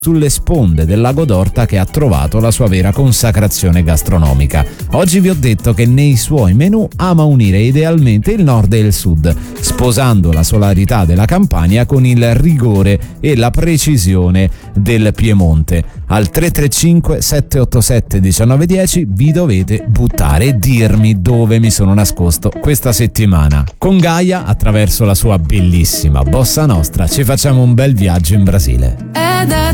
sulle sponde del lago d'Orta che ha trovato la sua vera consacrazione gastronomica. Oggi vi ho detto che nei suoi menù ama unire idealmente il nord e il sud, sposando la solarità della Campania con il rigore e la precisione del Piemonte. Al 335 787 1910 vi dovete buttare e dirmi dove mi sono nascosto questa settimana. Con Gaia, attraverso la sua bellissima Bossa Nostra, ci facciamo un bel viaggio in Brasile.